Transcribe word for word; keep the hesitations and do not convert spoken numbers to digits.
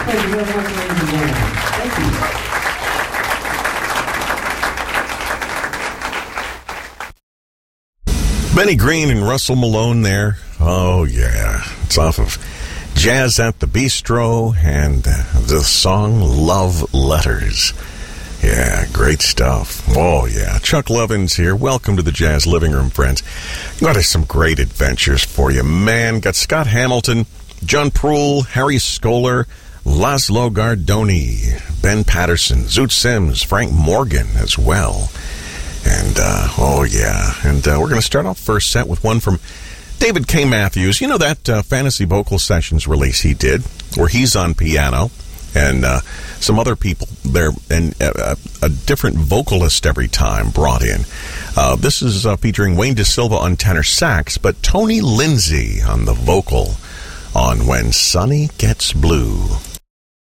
Thank you very much, ladies and gentlemen. Thank you. Benny Green and Russell Malone there. Oh, yeah. It's off of Jazz at the Bistro and uh, the song Love Letters. Yeah, great stuff. Oh, yeah. Chuck Lovins here. Welcome to the Jazz Living Room, friends. Got some great adventures for you, man. Got Scott Hamilton, John Proulx, Harry Skoller, Laszlo Gardoni, Ben Patterson, Zoot Sims, Frank Morgan as well. And, uh, oh, yeah. And uh, we're going to start off first set with one from David K. Matthews. You know that uh, Fantasy Vocal Sessions release he did, where he's on piano, and uh, some other people there, and uh, a different vocalist every time brought in. Uh, this is uh, featuring Wayne Da Silva on tenor sax, but Tony Lindsay on the vocal on When Sunny Gets Blue.